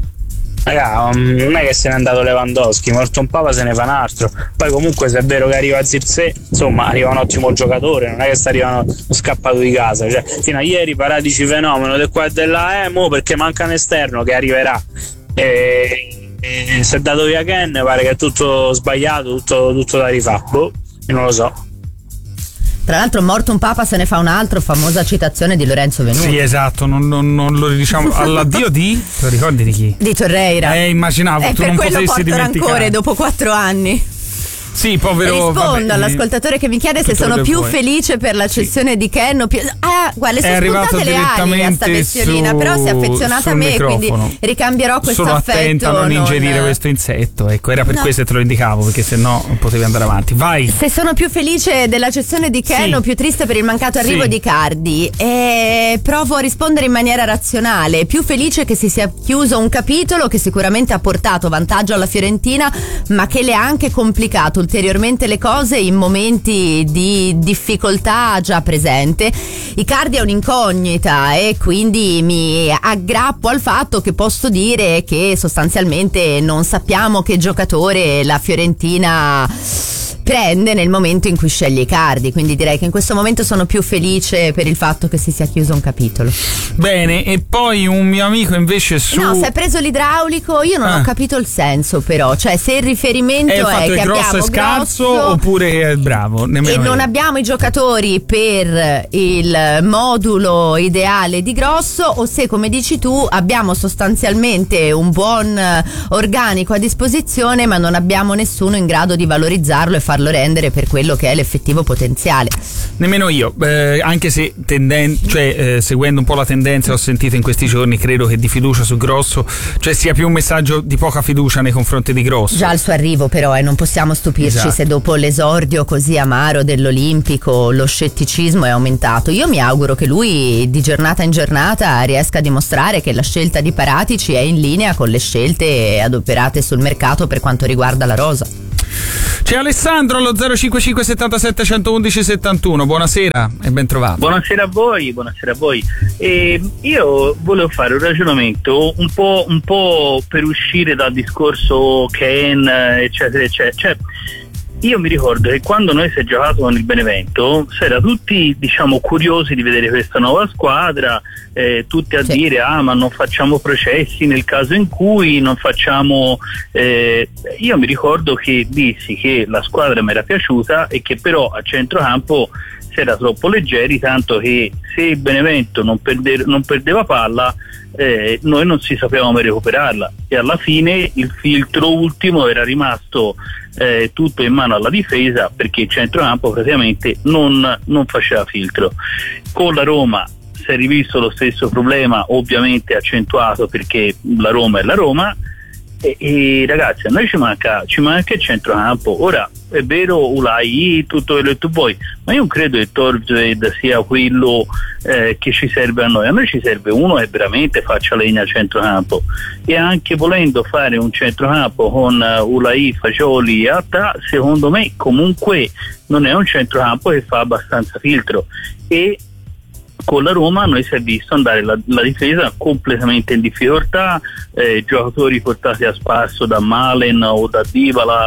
non è che se n'è andato Lewandowski, morto un Papa se ne fa un altro. Poi comunque se è vero che arriva Zirkzee, insomma arriva un ottimo giocatore, non è che sta arrivando scappato di casa, cioè fino a ieri Paratici fenomeno del qua e della mo perché manca un esterno che arriverà, se è dato via Ken pare che è tutto sbagliato, tutto da rifare, io non lo so. Tra l'altro morto un papa se ne fa un altro, famosa citazione di Lorenzo Venuti. Sì, esatto, non lo diciamo. All'addio di? Te lo ricordi di chi? Di Torreira. Immaginavo, tu per non quello potessi porto dimenticare. rancore dopo 4 anni. Sì, povero. Rispondo all'ascoltatore che mi chiede se sono più felice per la cessione di Ken o più. Guarda, le sono spuntate le ali a sta bestiolina, però si è affezionata a me, quindi ricambierò questo Sono affetto. Attenta a non ingerire questo insetto, ecco, era per questo che te lo indicavo, perché sennò potevi andare avanti. Vai. Se sono più felice della cessione di Ken o più triste per il mancato arrivo di Icardi, provo a rispondere in maniera razionale. Più felice che si sia chiuso un capitolo che sicuramente ha portato vantaggio alla Fiorentina, ma che le ha anche complicato ulteriormente le cose in momenti di difficoltà già presente. Icardi è un'incognita e quindi mi aggrappo al fatto che posso dire che sostanzialmente non sappiamo che giocatore la Fiorentina prende nel momento in cui sceglie Icardi, quindi direi che in questo momento sono più felice per il fatto che si sia chiuso un capitolo. Bene, e poi un mio amico invece No, se hai preso l'idraulico io non ho capito il senso, però, cioè se il riferimento è che Grosso abbiamo è scarso Grosso oppure è bravo, e non abbiamo i giocatori per il modulo ideale di Grosso, o se, come dici tu, abbiamo sostanzialmente un buon organico a disposizione ma non abbiamo nessuno in grado di valorizzarlo e farlo rendere per quello che è l'effettivo potenziale. Nemmeno io, anche se seguendo un po' la tendenza ho sentito in questi giorni, credo che di fiducia su Grosso, cioè sia più un messaggio di poca fiducia nei confronti di Grosso. Già al suo arrivo però non possiamo stupirci se dopo l'esordio così amaro dell'Olimpico lo scetticismo è aumentato. Io mi auguro che lui di giornata in giornata riesca a dimostrare che la scelta di Paratici è in linea con le scelte adoperate sul mercato per quanto riguarda la rosa. C'è Alessandro allo 055 77 111 71. Buonasera e ben trovato. Buonasera a voi. Io volevo fare un ragionamento un po' per uscire dal discorso Ken, eccetera eccetera. Cioè, io mi ricordo che quando noi si è giocato con il Benevento si era tutti, diciamo, curiosi di vedere questa nuova squadra, tutti a dire ma non facciamo processi nel caso in cui non facciamo io mi ricordo che dissi che la squadra mi era piaciuta e che però a centrocampo si era troppo leggeri, tanto che se il Benevento non perdeva palla noi non si sapevamo recuperarla, e alla fine il filtro ultimo era rimasto tutto in mano alla difesa, perché il centrocampo praticamente non faceva filtro. Con la Roma si è rivisto lo stesso problema, ovviamente accentuato perché la Roma è la Roma, e ragazzi, a noi ci manca il centrocampo. Ora è vero, Ulai, tutto quello che tu vuoi, ma io non credo che Torvsved sia quello che ci serve a noi. A noi ci serve uno che veramente faccia legna al centrocampo, e anche volendo fare un centrocampo con Ulai, Fagioli e Atta, secondo me comunque non è un centrocampo che fa abbastanza filtro. E con la Roma noi si è visto andare la difesa completamente in difficoltà, giocatori portati a spasso da Malen o da Dybala,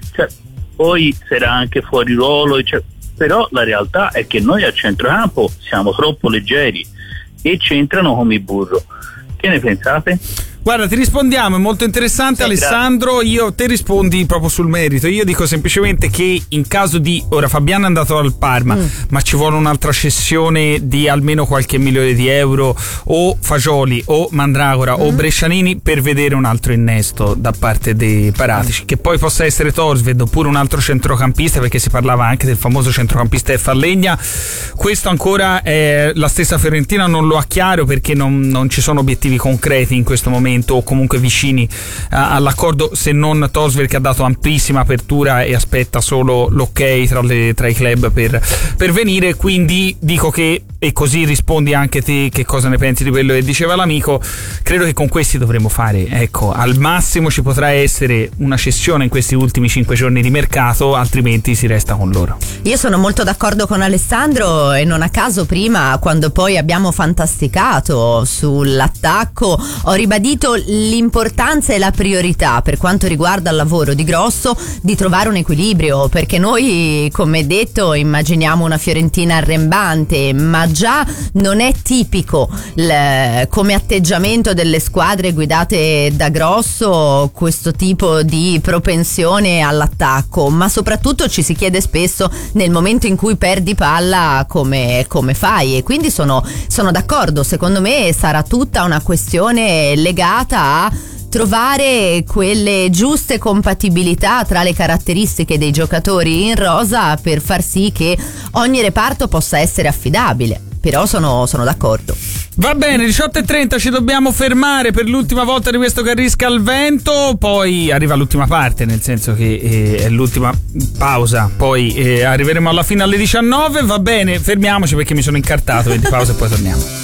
poi sarà anche fuori ruolo, però la realtà è che noi a centrocampo siamo troppo leggeri e c'entrano come il burro. Che ne pensate? Guarda, ti rispondiamo, è molto interessante, Alessandro. Te rispondi proprio sul merito. Io dico semplicemente che in caso di, ora Fabiano è andato al Parma, ma ci vuole un'altra cessione di almeno qualche milione di euro, o Fagioli o Mandragora o Brescianini, per vedere un altro innesto da parte dei Paratici, che poi possa essere Torvsved oppure un altro centrocampista, perché si parlava anche del famoso centrocampista Fallegna. Questo ancora la stessa Fiorentina non lo ha chiaro, perché non ci sono obiettivi concreti in questo momento, o comunque vicini all'accordo, se non Torvsved, che ha dato amplissima apertura e aspetta solo l'ok tra i club per venire. Quindi dico che, e così rispondi anche te che cosa ne pensi di quello che diceva l'amico, credo che con questi dovremo fare, ecco, al massimo ci potrà essere una cessione in questi ultimi 5 giorni di mercato, altrimenti si resta con loro. Io sono molto d'accordo con Alessandro, e non a caso prima, quando poi abbiamo fantasticato sull'attacco, ho ribadito l'importanza e la priorità per quanto riguarda il lavoro di Grosso di trovare un equilibrio, perché noi, come detto, immaginiamo una Fiorentina arrembante, ma già non è tipico come atteggiamento delle squadre guidate da Grosso questo tipo di propensione all'attacco, ma soprattutto ci si chiede spesso nel momento in cui perdi palla come fai, e quindi sono d'accordo. Secondo me sarà tutta una questione legata a trovare quelle giuste compatibilità tra le caratteristiche dei giocatori in rosa per far sì che ogni reparto possa essere affidabile. Però sono d'accordo. Va bene, 18:30 ci dobbiamo fermare per l'ultima volta di questo Carrisca al vento, poi arriva l'ultima parte, nel senso che è l'ultima pausa, poi arriveremo alla fine alle 19. Va bene, fermiamoci perché mi sono incartato, pausa e poi torniamo.